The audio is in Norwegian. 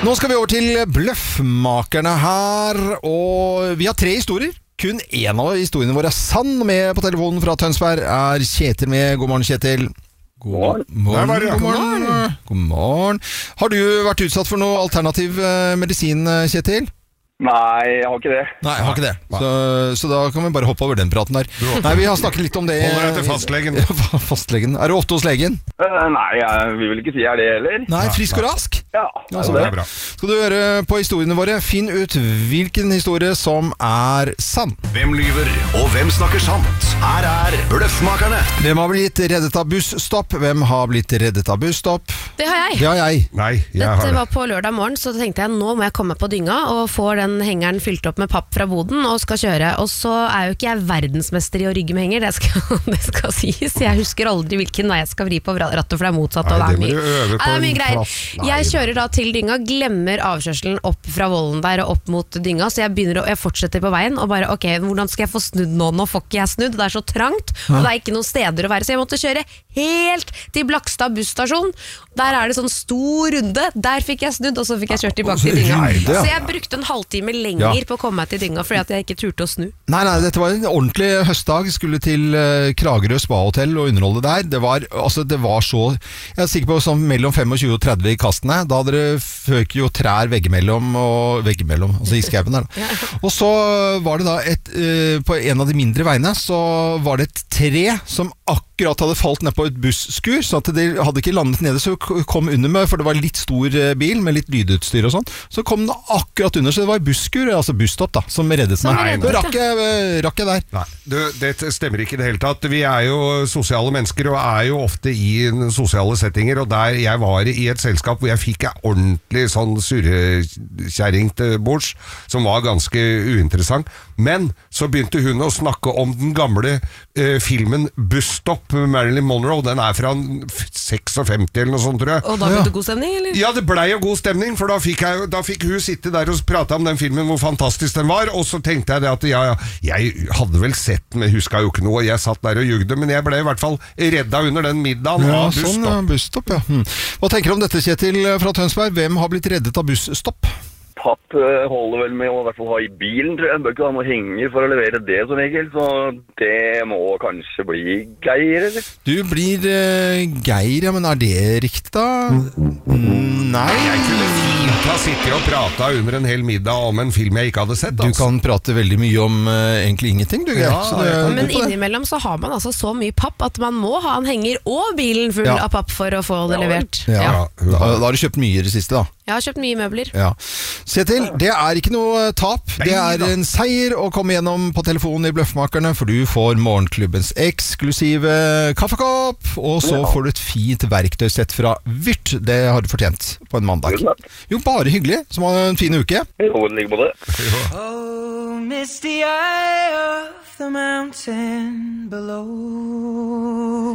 Nå skal vi over til Bløffmakerne her, og vi har 3 historier. Kun en av historiene våre er sann. Med på telefonen fra Tønsberg er Kjetil med. God morgen, Kjetil. God morgen. Har du vært utsatt for noe alternativ medisin, Kjetil? Nei, jeg har ikke det. Nei, jeg har ikke det. Så da kan vi bare hoppe over den praten der. Nei, vi har snakket litt om det. Holder deg til fastlegen. Fastlegen. Er du ofte hos legen? Nei, jeg vil vel ikke si jeg er det heller. Nei, frisk og rask? Ja, så det er bra. Skal du høre på historiene våre? Finn ut hvilken historie som er sann. Hvem lyver, og hvem snakker sant? Her er Bløffmakerne. Hvem har blitt reddet av busstopp? Hvem har blitt reddet av busstopp? Det har jeg. Det har jeg. Nei, jeg har Dette det. var på lørdag morgen, så tenkte jeg nå må jeg komme på dynga og få den hengeren fylt opp med papp fra boden og skal kjøre. Og så er jo ikke jeg verdensmester i å rygge med henger, det skal sies. Jeg husker aldri hvilken vei jeg skal vri på rattet, for det er motsatt. Nei, og det må du øve på det er mye en greier. plass. Nei, Jeg kjører da til dynga, glemmer avkjørselen opp fra volden der og opp mot dynga, så jeg fortsetter på veien og bare, ok, hvordan skal jeg få snudd nå? Nå får ikke jeg snudd, det er så trangt, og det er ikke noen steder å være, så jeg måtte kjøre helt til Blakstad busstasjon. Der er det sånn stor runde, der fikk jeg snudd, og så fikk jeg kjørt tilbake til dynga. Så jeg brukte en halvtime lenger på å komme meg til dynga, fordi at jeg ikke turte å snu. Nei, dette var en ordentlig høstdag. Skulle til Kragerø Spa-hotell og underholde der. Det var så, jeg er sikker på sånn mellom 25 og 30 i kastene. Da hadde det føk jo trær veggimellom, altså i skauen der. Og så var det da på en av de mindre veiene, så var det et tre som akkurat hadde falt ned på et busskur, så at det hadde ikke landet nede, så kom under meg, for det var litt stor bil med litt lydutstyr og sånn. Så kom den akkurat under, så det var busskur, altså busstopp da, som reddet meg. Da rakk jeg der. Nei, det stemmer ikke i det hele tatt. Vi er jo sosiale mennesker og er jo ofte i sosiale settinger, og der jeg var i et selskap hvor jeg fikk en ordentlig sånn surrekjæring til bords, som var ganske uinteressant. Men så begynte hun å snakke om den gamle filmen Busstopp med Marilyn Monroe. Den er fra 56 eller noe sånt, tror jeg. Og da ble det god stemning, eller? Ja, det ble jo god stemning, for da fikk hun sitte der og prate om den filmen, hvor fantastisk den var, og så tenkte jeg det at jeg hadde vel sett, men huska jo ikke noe, jeg satt der og jugde, men jeg ble i hvert fall redda under den middagen av Busstopp. Sånn, busstopp, ja. Hva tenker du om dette, Kjetil fra Tønsberg? Hvem har blitt reddet av busstopp? Papp holder vel med å i hvert fall ha i bilen, tror jeg. Bør ikke ha noe henger for å levere det som regel, så det må kanskje bli Geir, eller? Du blir Geir, ja, men er det riktig da? Nei. Jeg kunne fint ha sittet og pratet under en hel middag om en film jeg ikke hadde sett. Du kan prate veldig mye om egentlig ingenting, du, Geir. Men innimellom så har man altså så mye papp at man må ha en henger og bilen full av papp for å få det levert. Da har du kjøpt mye i det siste da. Jeg har kjøpt mye møbler. Kjetil, det er ikke noe tap. Det er en seier å komme gjennom på telefonen i Bløffmakerne, for du får morgenklubbens eksklusive kaffekopp, og så får du et fint verktøysett fra Vyrt. Det har du fortjent på en mandag. Jo, bare hyggelig. Så må du ha en fin uke. Jo, det ligger på det. Oh, misty eye of the mountain below.